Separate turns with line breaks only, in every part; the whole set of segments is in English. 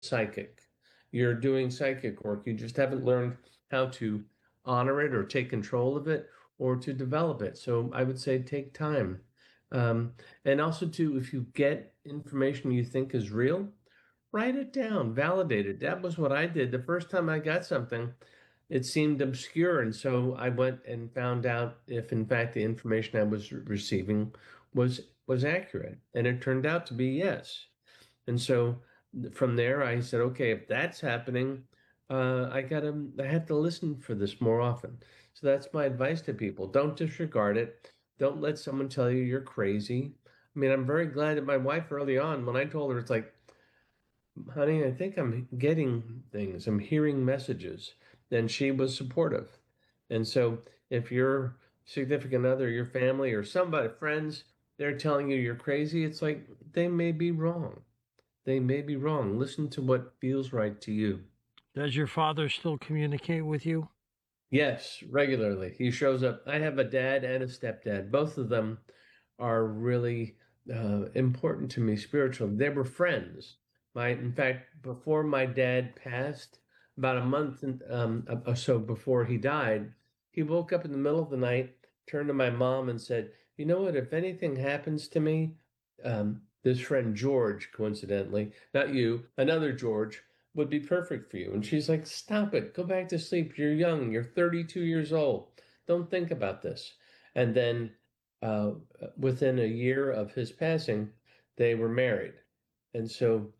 psychic. You're doing psychic work. You just haven't learned how to honor it or take control of it or to develop it. So I would say take time. Um, and also, too, if you get information you think is real, write it down, validate it. That was what I did. The first time I got something, it seemed obscure. And so I went and found out if, in fact, the information I was receiving was accurate. And it turned out to be yes. And so from there, I said, okay, if that's happening, I have to listen for this more often. So that's my advice to people. Don't disregard it. Don't let someone tell you you're crazy. I mean, I'm very glad that my wife early on, when I told her, it's like, honey, I think I'm getting things, I'm hearing messages. And she was supportive. And so if your significant other, your family, or somebody, friends, they're telling you you're crazy, it's like they may be wrong. They may be wrong. Listen to what feels right to you.
Does your father still communicate with you?
Yes, regularly. He shows up. I have a dad and a stepdad. Both of them are really important to me spiritually. They were friends. In fact, before my dad passed, about a month or so before he died, he woke up in the middle of the night, turned to my mom and said, "You know what? If anything happens to me, this friend George, coincidentally, not you, another George, would be perfect for you." And she's like, "Stop it. Go back to sleep. You're young. You're 32 years old. Don't think about this." And then uh, within a year of his passing, they were married. And so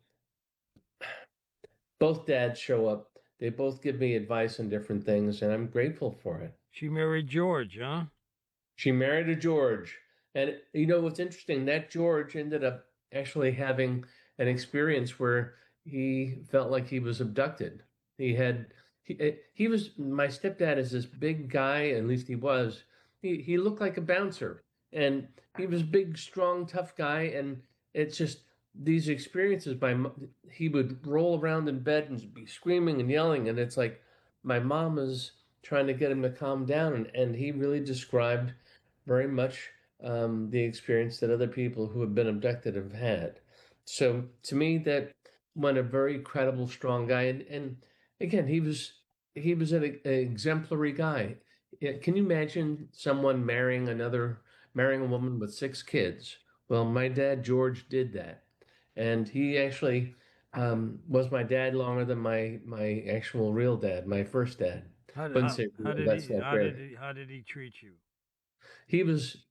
both dads show up. They both give me advice on different things, and I'm grateful for it.
She married George, huh?
She married a George. And you know what's interesting? That George ended up actually having an experience where he felt like he was abducted. He had he was my stepdad is this big guy, at least he was. He looked like a bouncer, and he was big, strong, tough guy. And it's just these experiences. He would roll around in bed and be screaming and yelling, and it's like my mom is trying to get him to calm down, and he really described very much the experience that other people who have been abducted have had. So to me, that went a very credible, strong guy, and again, he was an exemplary guy. Can you imagine someone marrying a woman with 6 kids? Well, my dad George did that, and he actually was my dad longer than my actual real dad, my first dad.
How did
Wouldn't
how,
say
how
real,
did
that's
he
not
how did
fair.
he how did he treat you?
He was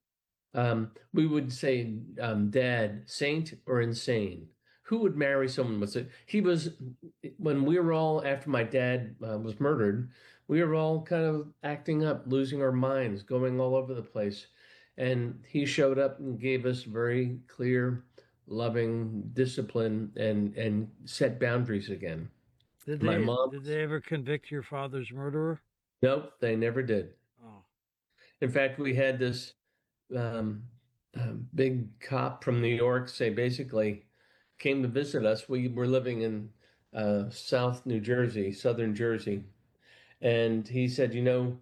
we would say dad, saint or insane. Who would marry someone with it? He was, when we were all, after my dad was murdered, we were all kind of acting up, losing our minds, going all over the place. And he showed up and gave us very clear, loving discipline and set boundaries again.
Did
My
they
mom,
did they ever convict your father's murderer?
nope, they never did.
Oh,
In fact, we had this um, big cop from New York say basically came to visit us. We were living in South New Jersey, Southern Jersey, and he said, you know,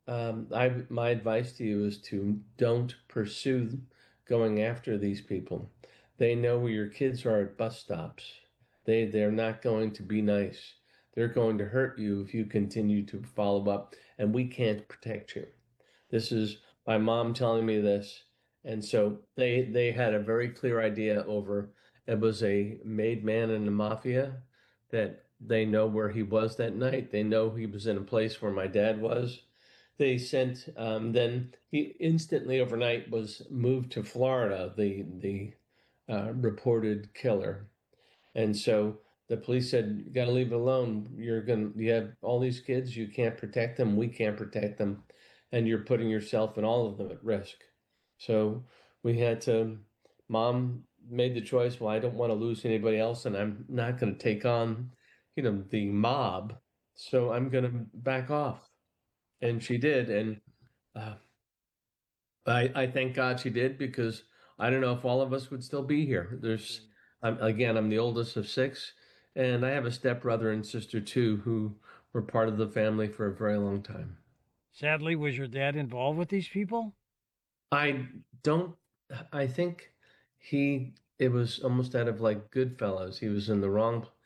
I my advice to you is to don't pursue going after these people. They know where your kids are at bus stops. They're not going to be nice. They're going to hurt you if you continue to follow up, and we can't protect you. This is my mom telling me this. And so they had a very clear idea over it was a made man in the mafia that they know where he was that night. They know he was in a place where my dad was. They sent then he instantly overnight was moved to Florida, the reported killer. And so the police said, you got to leave it alone. You have all these kids, you can't protect them, we can't protect them, and you're putting yourself and all of them at risk. So we had to, mom made the choice, well, I don't want to lose anybody else, and I'm not going to take on, the mob. So I'm going to back off. And she did. And uh, I thank God she did because I don't know if all of us would still be here. I'm the oldest of six, and I have a stepbrother and sister too who were part of the family for a very long time.
sadly, was your dad involved with these people?
I don't, I think it was almost out of like Goodfellas. He was in the wrong